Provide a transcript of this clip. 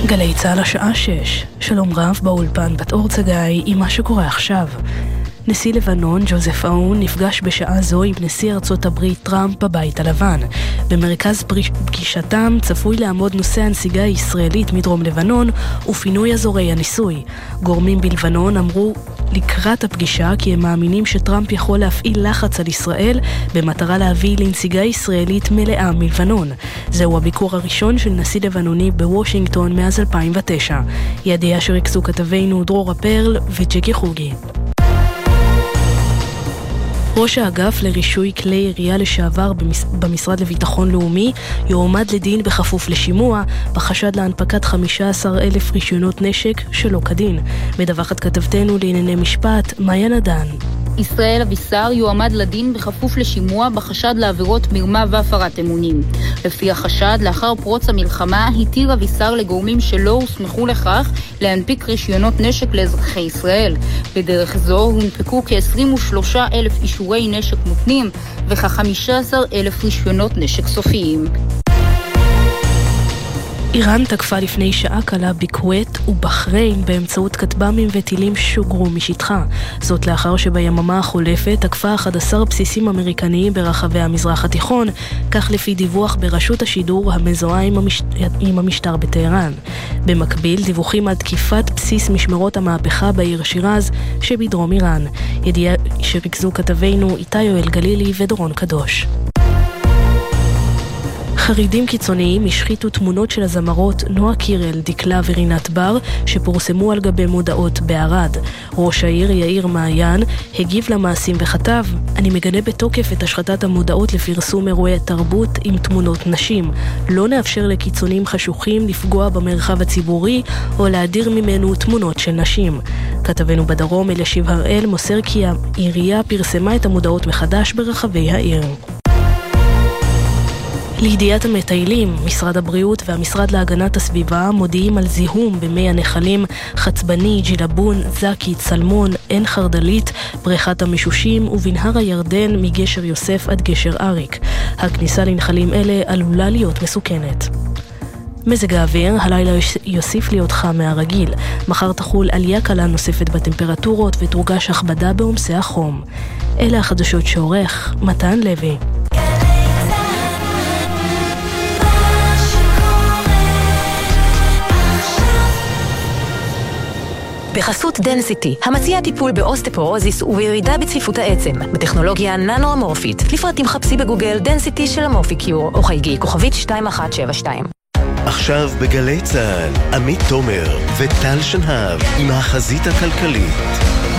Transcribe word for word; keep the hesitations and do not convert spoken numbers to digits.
גלי צהל השעה שש. שלום רב באולפן בת אור צגאי עם מה שקורה עכשיו. נשיא לבנון ג'וזף און נפגש בשעה זו עם נשיא ארצות הברית טראמפ בבית הלבן. במרכז פגישתם צפוי לעמוד נושא הנסיגה הישראלית מדרום לבנון ופינוי אזורי הניסוי. גורמים בלבנון אמרו לקראת הפגישה כי הם מאמינים שטראמפ יכול להפעיל לחץ על ישראל במטרה להביא לנסיגה ישראלית מלאה מלבנון. זהו הביקור הראשון של נשיא לבנוני בוושינגטון מאז אלפיים ותשע. ידיעה שריקסו כתבינו דרורה פרל וג'קי חוגי. ראש האגף לרישוי כלי ירייה לשעבר במשרד לביטחון לאומי יועמד לדין בכפוף לשימוע בחשד להנפקת חמישה עשר אלף רישיונות נשק שלא כדין. מדווחת כתבתנו לענייני משפט מאיה נדן. ישראל אבישר יועמד לדין בכפוף לשימוע בחשד לעבירות מרמה והפרת אמונים. לפי החשד, לאחר פרוץ המלחמה התיר אבישר לגורמים שלא הוסמכו לכך להנפיק רישיונות נשק לאזרחי ישראל. בדרך זו הונפקו כ-עשרים ושלושה אלף אישורי נשק מותנים וכ-חמישה עשר אלף רישיונות נשק סופיים. איראן תקפה לפני שעה קלה בכווית ובחריין באמצעות כטב"מים וטילים שוגרו משטחה. זאת לאחר שביממה החולפת תקפה אחד עשר בסיסים אמריקניים ברחבי המזרח התיכון, כך לפי דיווח ברשות השידור המזוהה עם, המש... עם המשטר בטהרן. במקביל דיווחים על תקיפת בסיס משמרות המהפכה בעיר שירז שבדרום איראן. ידיעה שריכזו כתבינו איתי יואל גלילי ודורון קדוש. חרידים קיצוניים השחיתו תמונות של הזמרות נועה קירל, דקלה ורינת בר שפורסמו על גבי מודעות בערד. ראש העיר יאיר מעיין הגיב למעשים וכתב: אני מגנה בתוקף את השחתת המודעות לפרסום אירועי תרבות עם תמונות נשים. לא נאפשר לקיצונים חשוכים לפגוע במרחב הציבורי או להדיר ממנו תמונות של נשים. כתבנו בדרום אלישיב הראל מוסר כי העירייה פרסמה את המודעות מחדש ברחבי העיר. לידיעת המטיילים, משרד הבריאות והמשרד להגנת הסביבה מודיעים על זיהום במי הנחלים חצבני, ג'ילבון, זקי, צלמון, עין חרדלית, בריכת המשושים ובנהר הירדן מגשר יוסף עד גשר אריק. הכניסה לנחלים אלה עלולה להיות מסוכנת. מזג האוויר, הלילה יוסיף להיות חם מהרגיל. מחר תחול עלייה קלה נוספת בטמפרטורות ותורגש הכבדה בעומסי החום. אלה החדשות שעורך מתן לוי. בחסות דנסיטי, המציע טיפול באוסטפורוזיס ובירידה בצפיפות העצם, בטכנולוגיה ננו-אמורפית. לפרטים חפשי בגוגל דנסיטי של אמורפיקיור, או חייגי כוכבית שתיים אחת שבע שתיים. עכשיו בגלי צהל, עמית תומר וטל שנהב עם החזית הכלכלית.